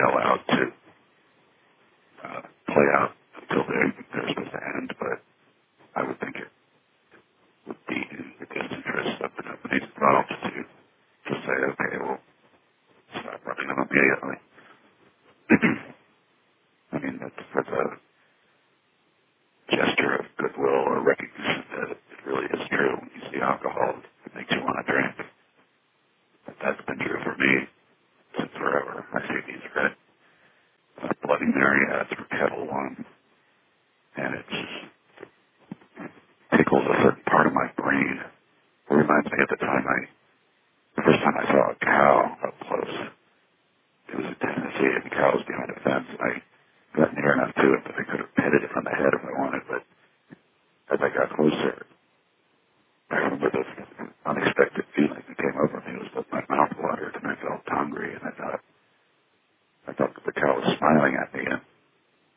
yell out to play out until they're supposed to end, but I would think it would be in the best interest of the companies involved to say, okay, we'll stop running them immediately. I mean, that's a gesture of goodwill or recognition that it really is true. When you see alcohol, it makes you want to drink. But that's been true for me since forever. I see these red Bloody Mary ads for Kettle One, and it just tickles a certain part of my brain. It reminds me of the first time I saw a cow up close. It was in Tennessee, and the cow was behind a fence, and I got near enough to it that I could have petted it on the head if I wanted, but as I got closer, I remember this unexpected feeling that came over me. It was that my mouth watered, and I felt hungry, and I thought that the cow was smiling